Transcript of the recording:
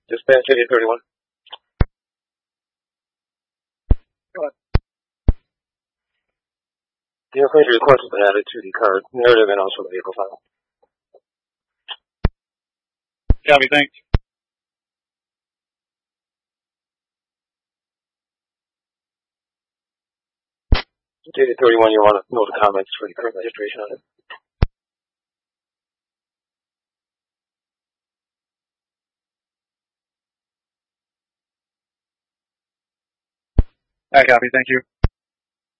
Dispatch 8031. The infringement request has been added to the current narrative and also the vehicle file. Copy, thanks. Data 31, you want to know the comments for the current registration on it. I copy, thank you.